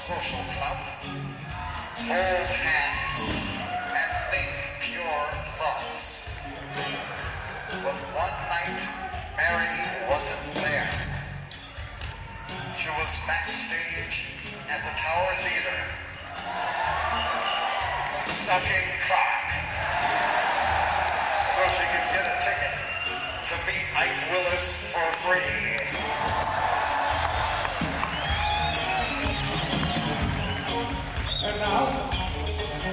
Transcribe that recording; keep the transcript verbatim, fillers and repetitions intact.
social club. Hold hands and think pure thoughts. But one night, Mary wasn't there. She was backstage at the Tower Theater, sucking cock, so she could get a ticket to meet Ike Willis for free.